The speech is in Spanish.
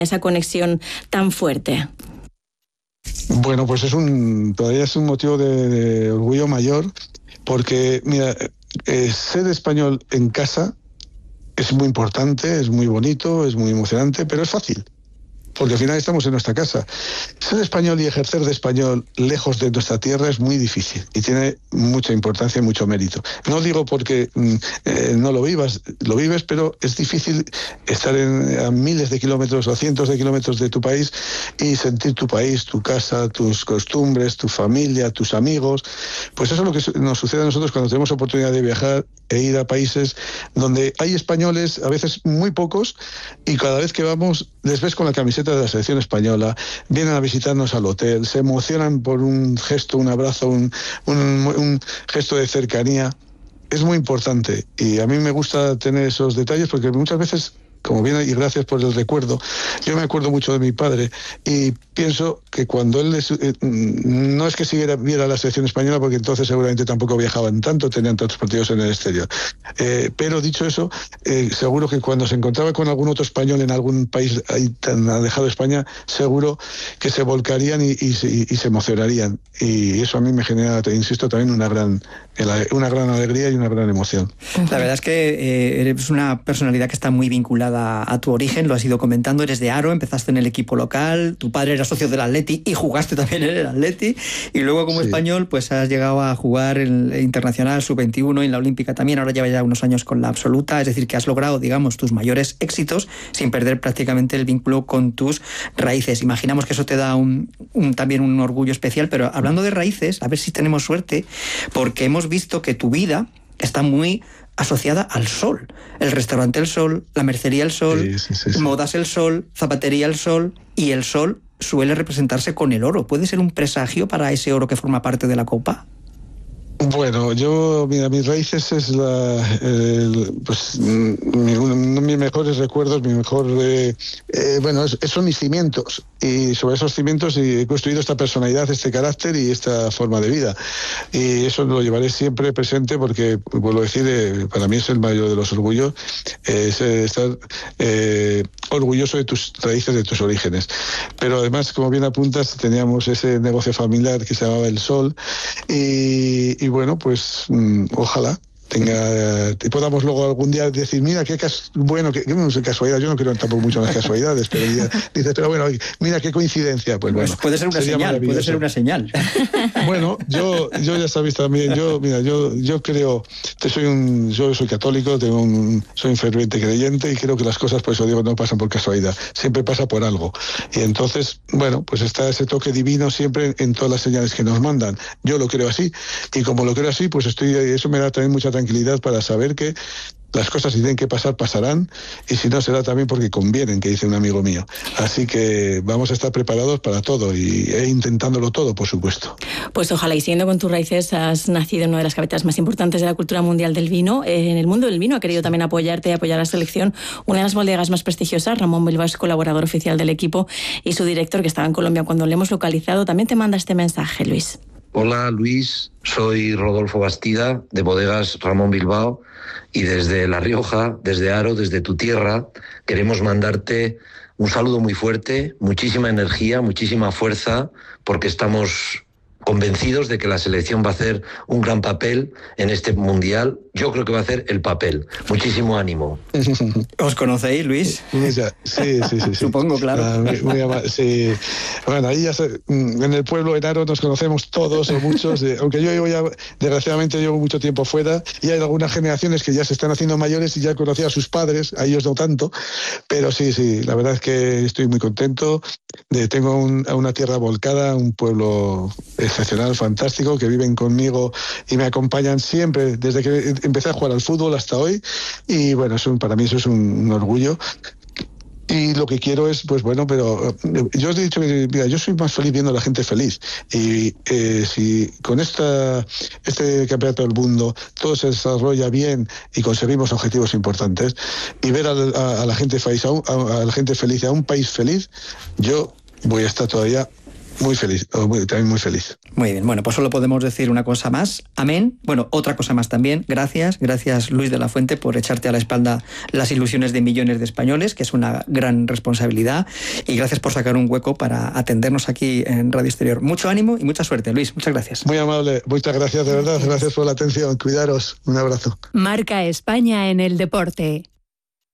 esa conexión tan fuerte? Bueno, pues todavía es un motivo de orgullo mayor, porque, mira, ser español en casa es muy importante, es muy bonito, es muy emocionante, pero es fácil, porque al final estamos en nuestra casa. Ser español y ejercer de español lejos de nuestra tierra es muy difícil y tiene mucha importancia y mucho mérito. No digo porque no lo vivas, lo vives, pero es difícil estar a miles de kilómetros o cientos de kilómetros de tu país y sentir tu país, tu casa, tus costumbres, tu familia, tus amigos. Pues eso es lo que nos sucede a nosotros cuando tenemos oportunidad de viajar e ir a países donde hay españoles, a veces muy pocos, y cada vez que vamos les ves con la camiseta de la selección española, vienen a visitarnos al hotel, se emocionan por un gesto, un abrazo, un gesto de cercanía. Es muy importante y a mí me gusta tener esos detalles porque muchas veces, como bien, y gracias por el recuerdo, yo me acuerdo mucho de mi padre y pienso que cuando él no es que viera la selección española, porque entonces seguramente tampoco viajaban tanto, tenían tantos partidos en el exterior, pero dicho eso, seguro que cuando se encontraba con algún otro español en algún país ahí tan alejado de España, seguro que se volcarían y se emocionarían, y eso a mí me genera, te insisto, también una gran alegría y una gran emoción. La verdad es que eres una personalidad que está muy vinculada a tu origen, lo has ido comentando, eres de Haro, empezaste en el equipo local, tu padre era socio del Atleti y jugaste también en el Atleti, y luego como español pues has llegado a jugar en el Internacional Sub-21 y en la Olímpica también, ahora llevas ya unos años con la absoluta, es decir, que has logrado, digamos, tus mayores éxitos sin perder prácticamente el vínculo con tus raíces. Imaginamos que eso te da también un orgullo especial, pero hablando de raíces, a ver si tenemos suerte, porque hemos visto que tu vida está muy asociada al sol. El restaurante El Sol, la mercería El Sol, sí. Modas El Sol, zapatería El Sol, y el sol suele representarse con el oro. ¿Puede ser un presagio para ese oro que forma parte de la copa? Bueno, mira, mis raíces es mis mejores recuerdos, son mis cimientos, y sobre esos cimientos he construido esta personalidad, este carácter y esta forma de vida, y eso lo llevaré siempre presente porque, vuelvo a decir, para mí es el mayor de los orgullos, es estar orgulloso de tus raíces, de tus orígenes. Pero además, como bien apuntas, teníamos ese negocio familiar que se llamaba El Sol, y bueno, pues ojalá podamos luego algún día decir, mira, qué casualidad, yo no creo tampoco mucho en las casualidades, pero dices, pero bueno, mira, qué coincidencia, pues bueno. Puede ser una señal, Bueno, yo ya sabéis también, yo creo, yo soy católico, soy un ferviente creyente y creo que las cosas, por eso digo, no pasan por casualidad, siempre pasa por algo. Y entonces, bueno, pues está ese toque divino siempre en todas las señales que nos mandan. Yo lo creo así, y como lo creo así, pues eso me da también mucha tranquilidad para saber que las cosas, si tienen que pasar, pasarán, y si no, será también porque convienen, que dice un amigo mío. Así que vamos a estar preparados para todo e intentándolo todo, por supuesto. Pues ojalá, y siguiendo con tus raíces, has nacido en una de las capitales más importantes de la cultura mundial del vino. En el mundo del vino ha querido también apoyarte y apoyar a la selección. Una de las bodegas más prestigiosas, Ramón Bilbao, es colaborador oficial del equipo, y su director, que estaba en Colombia cuando le hemos localizado, también te manda este mensaje, Luis. Hola Luis, soy Rodolfo Bastida, de Bodegas Ramón Bilbao, y desde La Rioja, desde Haro, desde tu tierra, queremos mandarte un saludo muy fuerte, muchísima energía, muchísima fuerza, porque estamos convencidos de que la selección va a hacer un gran papel en este mundial. Yo creo que va a hacer el papel. Muchísimo ánimo. ¿Os conocéis, Luis? Sí. Supongo, claro. Sí. Bueno, ahí en el pueblo de Haro nos conocemos todos o muchos, aunque yo desgraciadamente llevo mucho tiempo fuera, y hay algunas generaciones que ya se están haciendo mayores y ya conocí a sus padres, a ellos no tanto, pero sí, la verdad es que estoy muy contento. Tengo una tierra volcada, un pueblo excepcional, fantástico, que viven conmigo y me acompañan siempre desde que empecé a jugar al fútbol hasta hoy, y bueno, para mí eso es un orgullo. Y lo que quiero es, pues bueno, pero yo os he dicho que, mira, yo soy más feliz viendo a la gente feliz, y si con este campeonato del mundo todo se desarrolla bien y conseguimos objetivos importantes, y ver a la gente feliz, a la gente feliz, a un país feliz, yo voy a estar todavía muy feliz, también muy feliz. Muy bien, bueno, pues solo podemos decir una cosa más, amén. Bueno, otra cosa más también, gracias Luis de la Fuente por echarte a la espalda las ilusiones de millones de españoles, que es una gran responsabilidad, y gracias por sacar un hueco para atendernos aquí en Radio Exterior. Mucho ánimo y mucha suerte, Luis, muchas gracias. Muy amable, muchas gracias, de verdad, gracias por la atención, cuidaros, un abrazo. Marca España en el deporte.